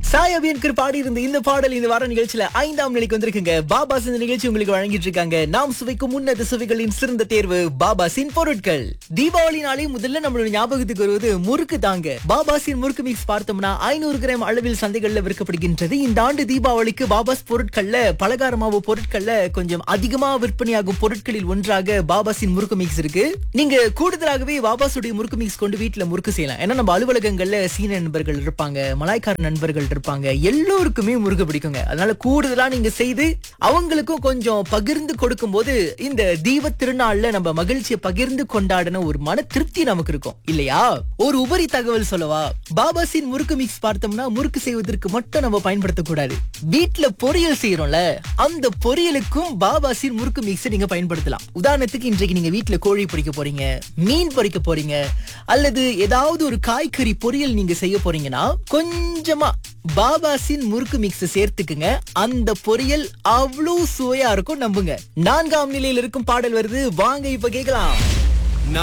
சாயபியன்கர் பாடி இருந்த இந்த பாடல் இந்த வார நிகழ்ச்சியில 5ஆம் நிலைக்கு வந்திருக்குங்க. பாபாஸ் இந்த நிகழ்ச்சி உங்களுக்கு வழங்கிட்டு இருக்காங்க. நாம் சுவைக்கும் உன்னத சுவைகளின் சிறந்த தேர்வு பாபாஸின் பொருட்கள். தீபாவளி நாளே முதல்ல நம்மளோட ஞாபகத்துக்கு வருவது முறுக்கு தாங்க. பாபாஸின் முறுக்கு மிக்ஸ் பார்த்தோம்னா 500 கிராம் அளவில் சந்தைகள்ல விற்கப்படுகின்றது. இந்த ஆண்டு தீபாவளிக்கு பாபாஸ் பொருட்கள்ல பலகார மாவு பொருட்கள்ல கொஞ்சம் அதிகமா விற்பனையாகும் பொருட்களில் ஒன்றாக பாபாஸின் முறுக்கு மிக்ஸ் இருக்கு. நீங்க கூடுதலாகவே பாபாஸுடைய முறுக்கு மிக்ஸ் கொண்டு வீட்டுல முறுக்கு செய்யலாம். ஏன்னா நம்ம அலுவலகங்கள்ல சீன நண்பர்கள் இருப்பாங்க, மலாய்க்கார நண்பர்கள் இருப்பாங்க, எல்லோருக்குமே முறுக்கு பிடிக்குங்க. அதனால கூடுதலா நீங்க செய்து அவங்களுக்கும் கொஞ்சம் பகிர்ந்து கொடுக்கும் போது இந்த தீப திருநாள்ல நம்ம மகிழ்ச்சியை பகிர்ந்து கொண்டாடின ஒரு மன திருப்தி நமக்கு இருக்கும் இல்லையா? ஒரு உபரி தகவல் சொல்லவா? பாபாஸின் முறுக்கு மிக்ஸ் பார்த்தோம்னா முறுக்கு செய்வதற்கு மட்டும் நம்ம பயன்படுத்தக்கூடாது. வீட்டுல பொரியல் செய்யறோம்ல, அந்த பொரியலுக்கும் பாபாஸின் முறுக்கு மிக்ஸ் நீங்க பயன்படுத்தலாம். உதாரணத்துக்கு இன்றைக்கு நீங்க வீட்டுல கோழி பொரிக்க போறீங்க, மீன் பொரிக்க போறீங்க, அல்லது ஏதாவது ஒரு காய்கறி பொரியல் நீங்க செய்ய போறீங்கன்னா கொஞ்சமா பாபாஸின் முறுக்கு மிக்ஸ் சேர்த்துக்குங்க. அந்த பொரியல் அவ்வளவு சுவையா இருக்கும், நம்புங்க. 4ஆம் நிலையில் இருக்கும் பாடல் வருது, வாங்க இப்ப கேட்கலாம்.